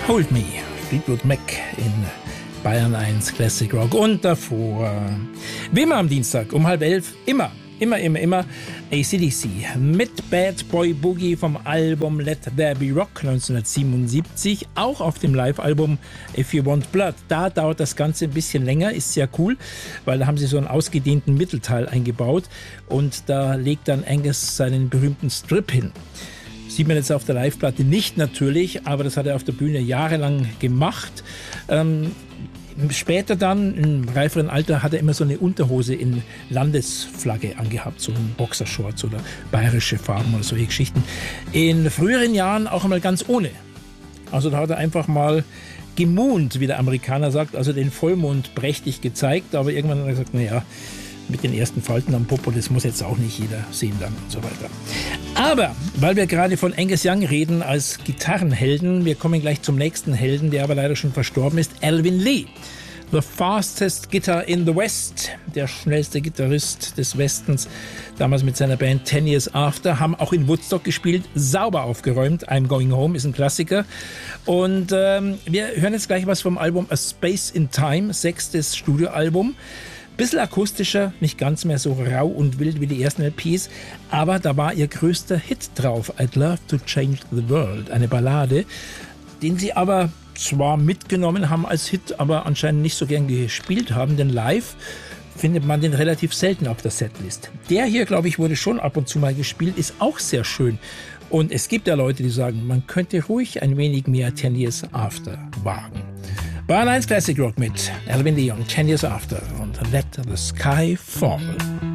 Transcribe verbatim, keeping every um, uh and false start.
Hold Me, Fleetwood Mac in Bayern eins Classic Rock. Und davor, wie immer am Dienstag um halb elf, immer, immer, immer, immer A C D C mit Bad Boy Boogie vom Album Let There Be Rock neunzehnhundertsiebenundsiebzig, auch auf dem Live-Album If You Want Blood. Da dauert das Ganze ein bisschen länger, ist sehr cool, weil da haben sie so einen ausgedehnten Mittelteil eingebaut und da legt dann Angus seinen berühmten Strip hin. Sieht man jetzt auf der Live-Platte nicht natürlich, aber das hat er auf der Bühne jahrelang gemacht. Ähm, später dann, im reiferen Alter, hat er immer so eine Unterhose in Landesflagge angehabt, so ein Boxershorts oder bayerische Farben oder solche Geschichten. In früheren Jahren auch einmal ganz ohne. Also da hat er einfach mal gemoont, wie der Amerikaner sagt, also den Vollmond prächtig gezeigt, aber irgendwann hat er gesagt, naja, mit den ersten Falten am Popo, das muss jetzt auch nicht jeder sehen dann und so weiter. Aber, weil wir gerade von Angus Young reden als Gitarrenhelden, wir kommen gleich zum nächsten Helden, der aber leider schon verstorben ist, Alvin Lee. The fastest guitar in the West, der schnellste Gitarrist des Westens, damals mit seiner Band Ten Years After, haben auch in Woodstock gespielt, sauber aufgeräumt. I'm Going Home ist ein Klassiker. Und ähm, wir hören jetzt gleich was vom Album A Space in Time, sechstes Studioalbum. Bisschen akustischer, nicht ganz mehr so rau und wild wie die ersten L Ps, aber da war ihr größter Hit drauf, I'd Love to Change the World, eine Ballade, den sie aber zwar mitgenommen haben als Hit, aber anscheinend nicht so gern gespielt haben, denn live findet man den relativ selten auf der Setlist. Der hier, glaube ich, wurde schon ab und zu mal gespielt, ist auch sehr schön. Und es gibt ja Leute, die sagen, man könnte ruhig ein wenig mehr Ten Years After wagen. Bayern eins Classic Rock mit Alvin Lee und Ten Years After und Let the Sky Fall.